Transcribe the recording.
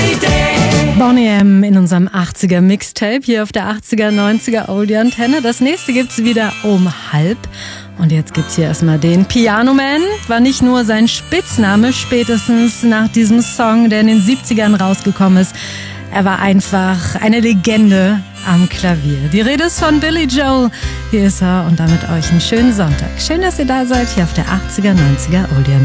Boney M. in unserem 80er Mixtape hier auf der 80er, 90er Oldie Antenne. Das nächste gibt's wieder um 12:30. Und jetzt gibt's hier erstmal den Piano Man. War nicht nur sein Spitzname, spätestens nach diesem Song, der in den 70ern rausgekommen ist. Er war einfach eine Legende am Klavier. Die Rede ist von Billy Joel. Hier ist er und damit euch einen schönen Sonntag. Schön, dass ihr da seid, hier auf der 80er, 90er Oldie Antenne.